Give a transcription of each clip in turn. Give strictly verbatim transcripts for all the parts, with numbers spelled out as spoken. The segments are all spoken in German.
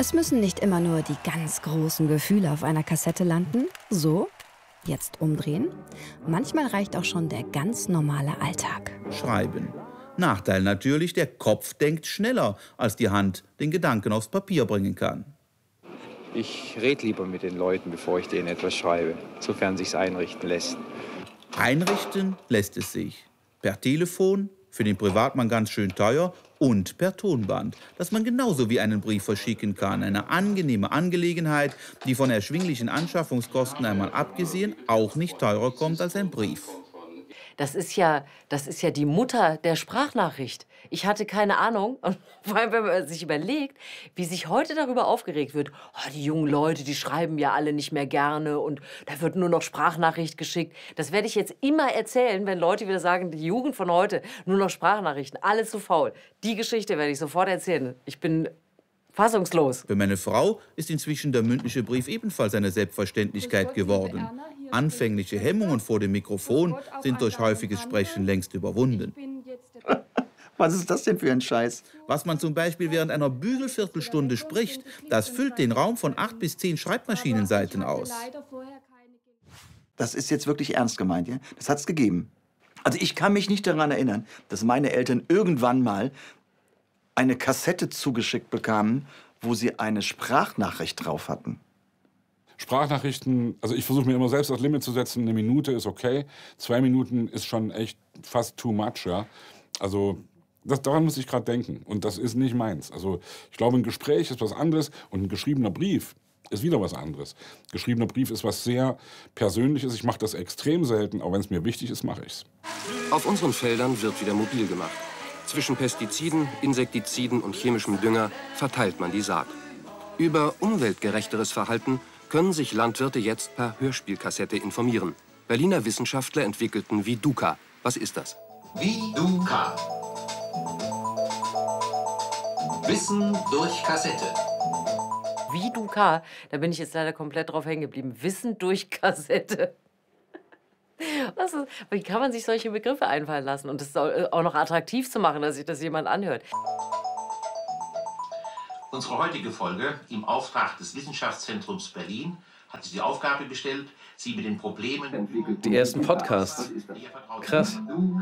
Es müssen nicht immer nur die ganz großen Gefühle auf einer Kassette landen. So, jetzt umdrehen. Manchmal reicht auch schon der ganz normale Alltag. Schreiben. Nachteil natürlich, der Kopf denkt schneller, als die Hand den Gedanken aufs Papier bringen kann. Ich rede lieber mit den Leuten, bevor ich denen etwas schreibe, sofern sich's einrichten lässt. Einrichten lässt es sich. Per Telefon, für den Privatmann ganz schön teuer, und per Tonband, das man genauso wie einen Brief verschicken kann. Eine angenehme Angelegenheit, die von erschwinglichen Anschaffungskosten einmal abgesehen auch nicht teurer kommt als ein Brief. Das ist ja, das ist ja die Mutter der Sprachnachricht. Ich hatte keine Ahnung. Und vor allem, wenn man sich überlegt, wie sich heute darüber aufgeregt wird. Oh, die jungen Leute, die schreiben ja alle nicht mehr gerne und da wird nur noch Sprachnachricht geschickt. Das werde ich jetzt immer erzählen, wenn Leute wieder sagen, die Jugend von heute, nur noch Sprachnachrichten, alles zu faul. Die Geschichte werde ich sofort erzählen. Ich bin fassungslos. Für meine Frau ist inzwischen der mündliche Brief ebenfalls eine Selbstverständlichkeit geworden. Anfängliche Hemmungen vor dem Mikrofon sind durch häufiges Sprechen längst überwunden. Was ist das denn für ein Scheiß? Was man zum Beispiel während einer Bügelviertelstunde spricht, das füllt den Raum von acht bis zehn Schreibmaschinenseiten aus. Das ist jetzt wirklich ernst gemeint, ja? Das hat's gegeben. Also ich kann mich nicht daran erinnern, dass meine Eltern irgendwann mal eine Kassette zugeschickt bekamen, wo sie eine Sprachnachricht drauf hatten. Sprachnachrichten, also ich versuche mir immer selbst das Limit zu setzen, eine Minute ist okay, zwei Minuten ist schon echt fast too much, ja. Also das, daran muss ich gerade denken und das ist nicht meins. Also ich glaube, ein Gespräch ist was anderes und ein geschriebener Brief ist wieder was anderes. Geschriebener Brief ist was sehr Persönliches, ich mache das extrem selten, aber wenn es mir wichtig ist, mache ich es. Auf unseren Feldern wird wieder mobil gemacht. Zwischen Pestiziden, Insektiziden und chemischem Dünger verteilt man die Saat. Über umweltgerechteres Verhalten können sich Landwirte jetzt per Hörspielkassette informieren. Berliner Wissenschaftler entwickelten Viduka. Was ist das? Viduka. Wissen durch Kassette. Viduka, da bin ich jetzt leider komplett drauf hängen geblieben. Wissen durch Kassette. Was ist, wie kann man sich solche Begriffe einfallen lassen und das auch noch attraktiv zu machen, dass sich das jemand anhört? Unsere heutige Folge im Auftrag des Wissenschaftszentrums Berlin hat sich die Aufgabe gestellt, Sie mit den Problemen entwickelt. Die ersten Podcasts. Krass.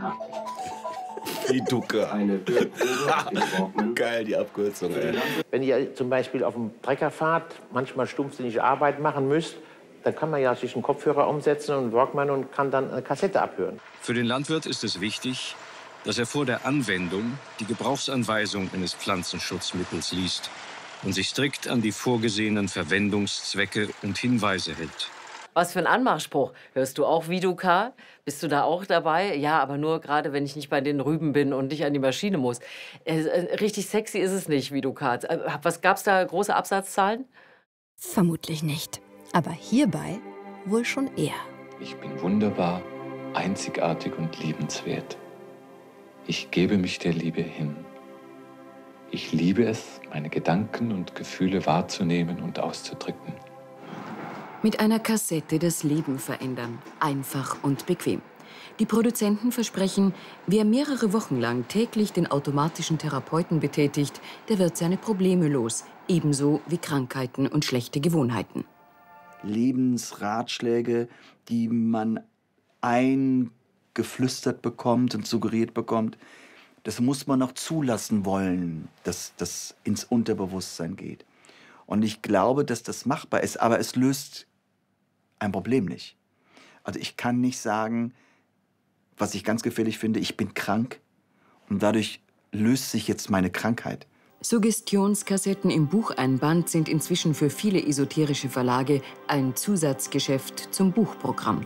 Viduka. Geil, die Abkürzung, ey. Wenn ihr zum Beispiel auf dem Trecker fahrt, manchmal stumpfsinnige Arbeit machen müsst, dann kann man ja sich einen Kopfhörer umsetzen und einen Walkman und kann dann eine Kassette abhören. Für den Landwirt ist es wichtig, dass er vor der Anwendung die Gebrauchsanweisung eines Pflanzenschutzmittels liest und sich strikt an die vorgesehenen Verwendungszwecke und Hinweise hält. Was für ein Anmachspruch. Hörst du auch Viduka? Bist du da auch dabei? Ja, aber nur gerade, wenn ich nicht bei den Rüben bin und nicht an die Maschine muss. Äh, richtig sexy ist es nicht, Viduka. Was gab's da, große Absatzzahlen? Vermutlich nicht. Aber hierbei wohl schon eher. Ich bin wunderbar, einzigartig und liebenswert. Ich gebe mich der Liebe hin. Ich liebe es, meine Gedanken und Gefühle wahrzunehmen und auszudrücken. Mit einer Kassette das Leben verändern. Einfach und bequem. Die Produzenten versprechen, wer mehrere Wochen lang täglich den automatischen Therapeuten betätigt, der wird seine Probleme los. Ebenso wie Krankheiten und schlechte Gewohnheiten. Lebensratschläge, die man eingeflüstert bekommt und suggeriert bekommt, das muss man noch zulassen wollen, dass das ins Unterbewusstsein geht. Und ich glaube, dass das machbar ist, aber es löst ein Problem nicht. Also ich kann nicht sagen, was ich ganz gefährlich finde, ich bin krank und dadurch löst sich jetzt meine Krankheit. Suggestionskassetten im Bucheinband sind inzwischen für viele esoterische Verlage ein Zusatzgeschäft zum Buchprogramm.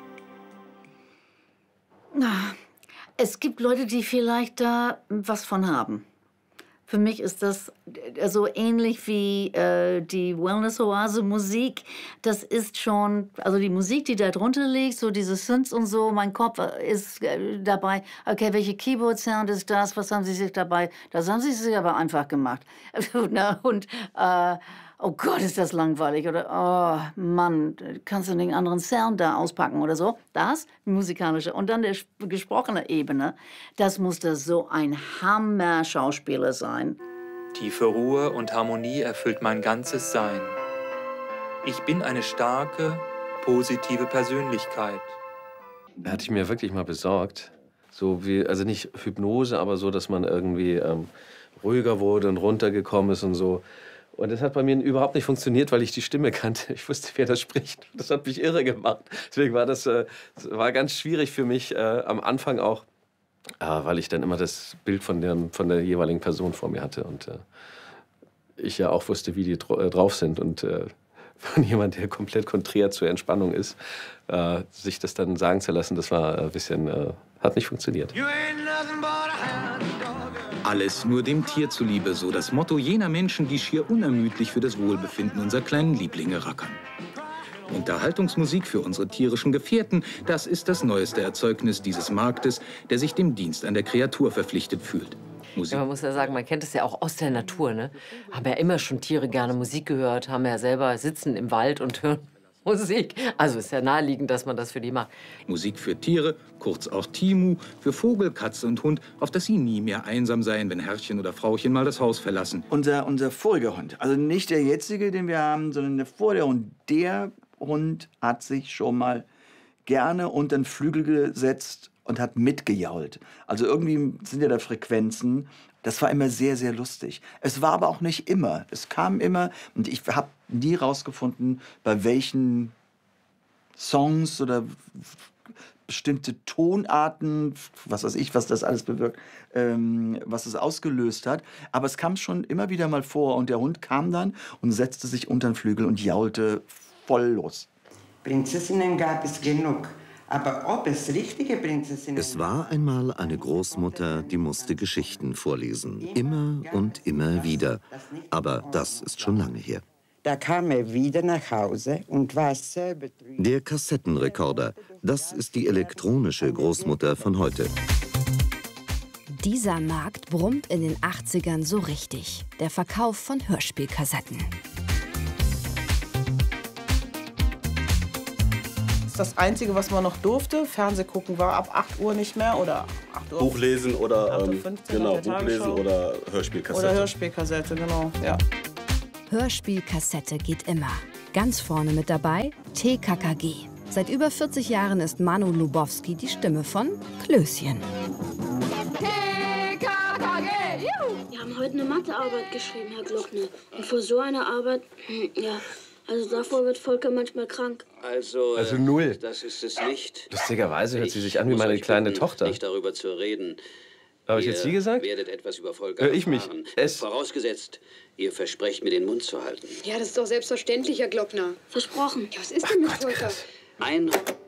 Es gibt Leute, die vielleicht da was von haben. Für mich ist das so ähnlich wie äh, die Wellness-Oase-Musik. Das ist schon, also die Musik, die da drunter liegt, so diese Synths und so, mein Kopf ist äh, dabei. Okay, welche Keyboard-Sound ist das? Was haben Sie sich dabei? Das haben Sie sich aber einfach gemacht. Und äh, oh Gott, ist das langweilig. Oder oh Mann, kannst du den anderen Sound da auspacken oder so? Das, musikalische. Und dann der gesprochene Ebene, das muss das so ein Hammer-Schauspieler sein. Tiefe Ruhe und Harmonie erfüllt mein ganzes Sein. Ich bin eine starke, positive Persönlichkeit. Hatte ich mir wirklich mal besorgt. So wie, also nicht Hypnose, aber so, dass man irgendwie ähm, ruhiger wurde und runtergekommen ist und so. Und das hat bei mir überhaupt nicht funktioniert, weil ich die Stimme kannte. Ich wusste, wer das spricht. Das hat mich irre gemacht. Deswegen war das, äh, das war ganz schwierig für mich äh, am Anfang auch, äh, weil ich dann immer das Bild von der, von der jeweiligen Person vor mir hatte. Und äh, ich ja auch wusste, wie die dr drauf sind. Und äh, von jemand, der komplett konträr zur Entspannung ist, äh, sich das dann sagen zu lassen, das war ein bisschen, äh, hat nicht funktioniert. Alles nur dem Tier zuliebe, so das Motto jener Menschen, die schier unermüdlich für das Wohlbefinden unserer kleinen Lieblinge rackern. Unterhaltungsmusik für unsere tierischen Gefährten, das ist das neueste Erzeugnis dieses Marktes, der sich dem Dienst an der Kreatur verpflichtet fühlt. Musik. Ja, man muss ja sagen, man kennt es ja auch aus der Natur, ne? Haben ja immer schon Tiere gerne Musik gehört, haben ja selber sitzen im Wald und hören Musik. Also ist ja naheliegend, dass man das für die macht. Musik für Tiere, kurz auch Timu, für Vogel, Katze und Hund, auf dass sie nie mehr einsam seien, wenn Herrchen oder Frauchen mal das Haus verlassen. Unser, unser voriger Hund, also nicht der jetzige, den wir haben, sondern der vorige Hund, der Hund hat sich schon mal gerne unter den Flügel gesetzt und hat mitgejault. Also irgendwie sind ja da Frequenzen. Das war immer sehr, sehr lustig. Es war aber auch nicht immer. Es kam immer, und ich habe nie rausgefunden, bei welchen Songs oder bestimmte Tonarten, was weiß ich, was das alles bewirkt, ähm, was es ausgelöst hat. Aber es kam schon immer wieder mal vor und der Hund kam dann und setzte sich unter den Flügel und jaulte voll los. Prinzessinnen gab es genug. Aber ob es richtige Prinzessinnen... Es war einmal eine Großmutter, die musste Geschichten vorlesen. Immer und immer wieder. Aber das ist schon lange her. Da kam er wieder nach Hause und war sehr betrübt. Der Kassettenrekorder, das ist die elektronische Großmutter von heute. Dieser Markt brummt in den achtzigern so richtig. Der Verkauf von Hörspielkassetten. Das Einzige, was man noch durfte, Fernseh gucken, war ab acht Uhr nicht mehr oder acht Uhr. Buch lesen oder ähm, fünfzehn genau, der Buch lesen oder Hörspielkassette. Oder Hörspielkassette, genau, ja. Hörspielkassette geht immer. Ganz vorne mit dabei T K K G. Seit über vierzig Jahren ist Manu Lubowski die Stimme von Klößchen. T K K G, juhu! Wir haben heute eine Mathearbeit geschrieben, Herr Glockner. Und vor so einer Arbeit, ja, also davor wird Volker manchmal krank. Also, Also null. das ist es nicht. Lustigerweise hört sie sich an wie muss meine euch kleine bitten, Tochter. Nicht darüber zu reden. Habe ich jetzt sie gesagt? Ihr werdet etwas über Volker Äh, ich mich. erfahren. Es- Vorausgesetzt, ihr versprecht mir den Mund zu halten. Ja, das ist doch selbstverständlich, Herr Glockner. Versprochen. Ja, was ist denn mit Volker? Ein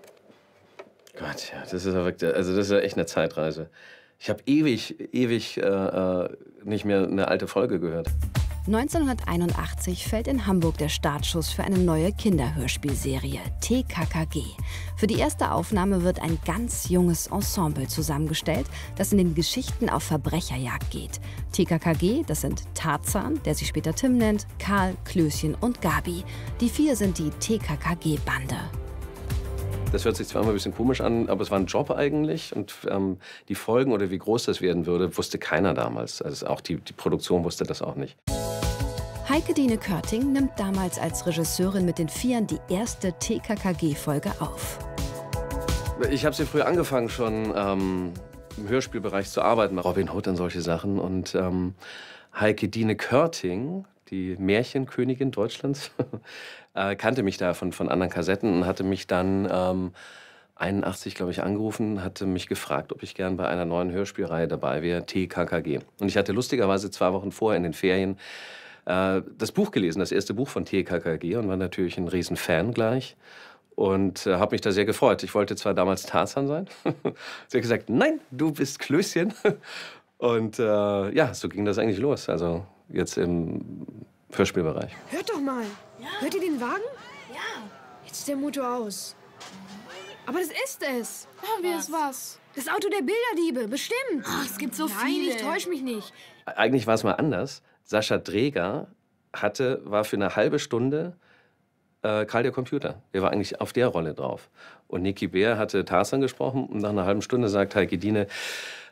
Gott, ja, das ist ja wirklich, also das ist ja echt eine Zeitreise. Ich habe ewig, ewig äh, äh, nicht mehr eine alte Folge gehört. neunzehnhunderteinundachtzig fällt in Hamburg der Startschuss für eine neue Kinderhörspielserie, T K K G. Für die erste Aufnahme wird ein ganz junges Ensemble zusammengestellt, das in den Geschichten auf Verbrecherjagd geht. T K K G, das sind Tarzan, der sich später Tim nennt, Karl, Klößchen und Gabi. Die vier sind die T K K G-Bande. Das hört sich zwar immer ein bisschen komisch an, aber es war ein Job eigentlich. Und ähm, die Folgen oder wie groß das werden würde, wusste keiner damals. Also auch die, die Produktion wusste das auch nicht. Heike Dine Körting nimmt damals als Regisseurin mit den Vieren die erste T K K G-Folge auf. Ich habe sehr früh angefangen, schon ähm, im Hörspielbereich zu arbeiten, mit Robin Hood und solche Sachen. Und ähm, Heike Dine Körting, die Märchenkönigin Deutschlands, äh, kannte mich da von, von anderen Kassetten und hatte mich dann ähm, einundachtzig, glaube ich, angerufen, hatte mich gefragt, ob ich gern bei einer neuen Hörspielreihe dabei wäre, T K K G. Und ich hatte lustigerweise zwei Wochen vorher in den Ferien äh, das Buch gelesen, das erste Buch von T K K G, und war natürlich ein Riesenfan gleich. Und äh, habe mich da sehr gefreut. Ich wollte zwar damals Tarzan sein. Sie hat gesagt, nein, du bist Klößchen. Und äh, ja, so ging das eigentlich los. Also jetzt im Hörspielbereich. Hört doch mal. Hört ihr den Wagen? Ja. Jetzt ist der Motor aus. Aber das ist es. Oh, wie ist was? Das Auto der Bilderdiebe, bestimmt. Ach, es gibt so Nein, viele. Nein, ich täusch mich nicht. Eigentlich war es mal anders. Sascha Dreger hatte, war für eine halbe Stunde äh, Karl der Computer. Der war eigentlich auf der Rolle drauf. Und Niki Bär hatte Tarzan gesprochen und nach einer halben Stunde sagt Heike Dine,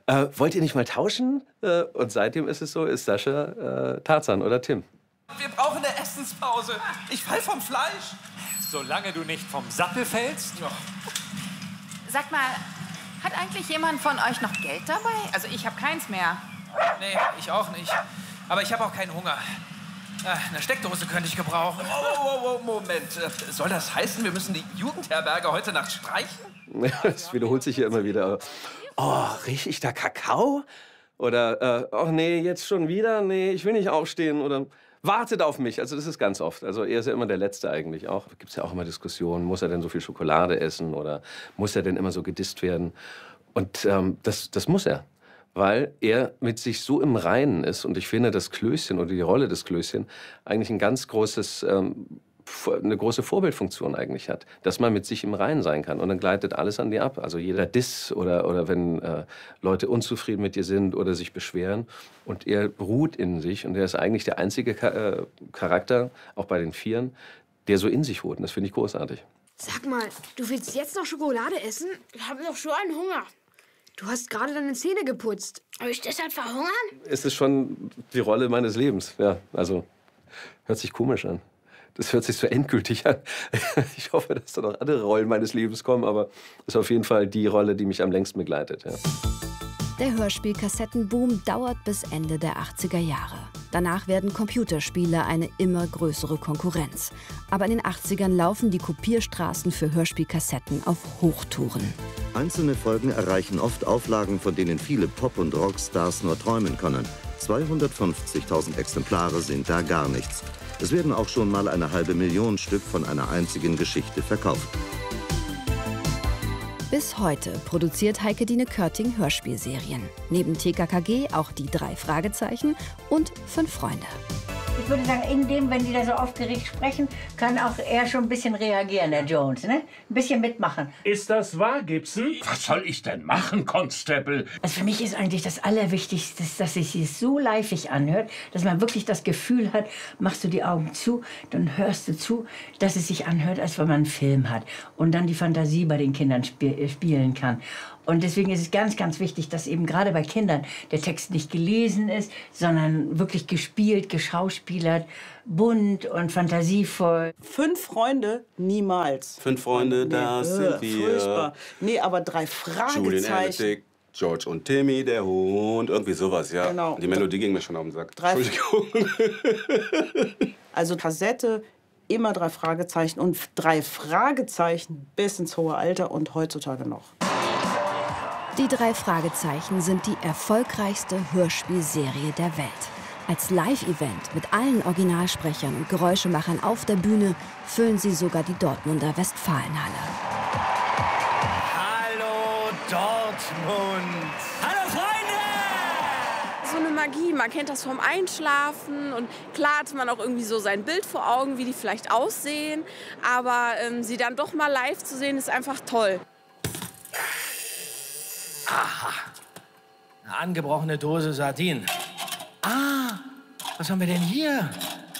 Äh, wollt ihr nicht mal tauschen? Äh, und seitdem ist es so, ist Sascha äh, Tarzan oder Tim. Wir brauchen eine Essenspause. Ich fall vom Fleisch. Solange du nicht vom Sattel fällst. Ja. Sag mal, hat eigentlich jemand von euch noch Geld dabei? Also ich habe keins mehr. Nee, ich auch nicht. Aber ich habe auch keinen Hunger. Eine Steckdose könnte ich gebrauchen. Oh, oh, oh, Moment. Soll das heißen, wir müssen die Jugendherberge heute Nacht streichen? Das wiederholt sich ja immer wieder. Oh, rieche ich da Kakao? Oder, äh, oh nee, jetzt schon wieder? Nee, ich will nicht aufstehen. Oder wartet auf mich. Also das ist ganz oft. Also er ist ja immer der Letzte eigentlich auch. Da gibt es ja auch immer Diskussionen. Muss er denn so viel Schokolade essen? Oder muss er denn immer so gedisst werden? Und ähm, das, das muss er. Weil er mit sich so im Reinen ist. Und ich finde, das Klößchen oder die Rolle des Klößchen eigentlich ein ganz großes, ähm, eine große Vorbildfunktion eigentlich hat. Dass man mit sich im Reinen sein kann. Und dann gleitet alles an dir ab. Also jeder Diss oder, oder wenn äh, Leute unzufrieden mit dir sind oder sich beschweren. Und er ruht in sich. Und er ist eigentlich der einzige Ka äh, Charakter, auch bei den Vieren, der so in sich ruht. Und das finde ich großartig. Sag mal, du willst jetzt noch Schokolade essen? Ich habe noch schon einen Hunger. Du hast gerade deine Zähne geputzt. Soll ich deshalb verhungern? Es ist schon die Rolle meines Lebens. Ja, also hört sich komisch an. Das hört sich so endgültig an. Ich hoffe, dass da noch andere Rollen meines Lebens kommen, aber es ist auf jeden Fall die Rolle, die mich am längsten begleitet. Ja. Der Hörspielkassettenboom dauert bis Ende der achtziger Jahre. Danach werden Computerspiele eine immer größere Konkurrenz. Aber in den achtzigern laufen die Kopierstraßen für Hörspielkassetten auf Hochtouren. Einzelne Folgen erreichen oft Auflagen, von denen viele Pop- und Rockstars nur träumen können. zweihundertfünfzigtausend Exemplare sind da gar nichts. Es werden auch schon mal eine halbe Million Stück von einer einzigen Geschichte verkauft. Bis heute produziert Heike-Dine Körting Hörspielserien. Neben T K K G auch die drei Fragezeichen und Fünf Freunde. Ich würde sagen, in dem, wenn die da so aufgeregt sprechen, kann auch er schon ein bisschen reagieren, der Jones, ne? Ein bisschen mitmachen. Ist das wahr, Gibson? Was soll ich denn machen, Constable? Also für mich ist eigentlich das Allerwichtigste, dass es sich so leifig anhört, dass man wirklich das Gefühl hat, machst du die Augen zu, dann hörst du zu, dass es sich anhört, als wenn man einen Film hat. Und dann die Fantasie bei den Kindern sp spielen kann. Und deswegen ist es ganz, ganz wichtig, dass eben gerade bei Kindern der Text nicht gelesen ist, sondern wirklich gespielt, geschauspielert, bunt und fantasievoll. Fünf Freunde? Niemals. Fünf Freunde, Nee, das äh, sind wir. Furchtbar. Nee, aber drei Julian Fragezeichen. Analytic, George und Timmy, der Hund, irgendwie sowas, ja. Genau. Die Melodie ging mir schon auf den Sack. Drei- Entschuldigung. Also Kassette, immer drei Fragezeichen und drei Fragezeichen bis ins hohe Alter und heutzutage noch. Die drei Fragezeichen sind die erfolgreichste Hörspielserie der Welt. Als Live-Event mit allen Originalsprechern und Geräuschemachern auf der Bühne füllen sie sogar die Dortmunder Westfalenhalle. Hallo Dortmund. Hallo Freunde! So eine Magie, man kennt das vom Einschlafen und klar hat man auch irgendwie so sein Bild vor Augen, wie die vielleicht aussehen, aber ähm, sie dann doch mal live zu sehen, ist einfach toll. Aha. Eine angebrochene Dose Sardinen. Ah, was haben wir denn hier?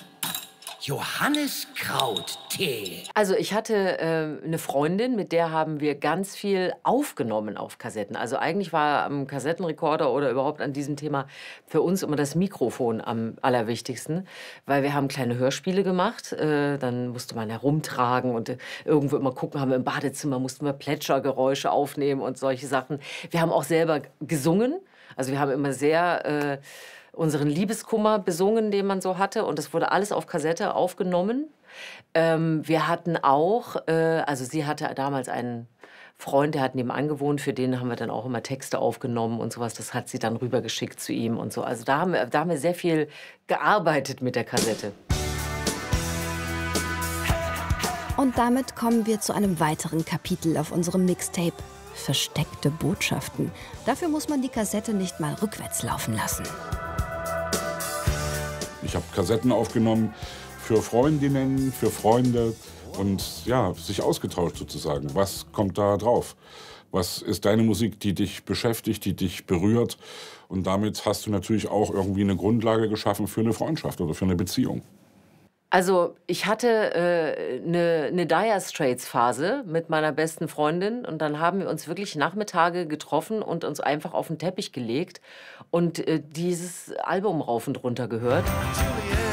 Johanniskrauttee. Also ich hatte äh, eine Freundin, mit der haben wir ganz viel aufgenommen auf Kassetten. Also eigentlich war am Kassettenrekorder oder überhaupt an diesem Thema für uns immer das Mikrofon am allerwichtigsten, weil wir haben kleine Hörspiele gemacht. Äh, dann musste man herumtragen und äh, irgendwo immer gucken, haben wir im Badezimmer, mussten wir Plätschergeräusche aufnehmen und solche Sachen. Wir haben auch selber gesungen. Also wir haben immer sehr äh, unseren Liebeskummer besungen, den man so hatte. Und das wurde alles auf Kassette aufgenommen. Ähm, wir hatten auch, äh, also sie hatte damals einen Freund, der hat nebenan gewohnt, für den haben wir dann auch immer Texte aufgenommen und sowas. Das hat sie dann rübergeschickt zu ihm und so. Also da haben wir, da haben wir sehr viel gearbeitet mit der Kassette. Und damit kommen wir zu einem weiteren Kapitel auf unserem Mixtape. Versteckte Botschaften. Dafür muss man die Kassette nicht mal rückwärts laufen lassen. Ich habe Kassetten aufgenommen für Freundinnen, für Freunde und ja, sich ausgetauscht sozusagen. Was kommt da drauf? Was ist deine Musik, die dich beschäftigt, die dich berührt? Und damit hast du natürlich auch irgendwie eine Grundlage geschaffen für eine Freundschaft oder für eine Beziehung. Also ich hatte äh, eine, eine Dire Straits Phase mit meiner besten Freundin und dann haben wir uns wirklich Nachmittage getroffen und uns einfach auf den Teppich gelegt und äh, dieses Album rauf und runter gehört.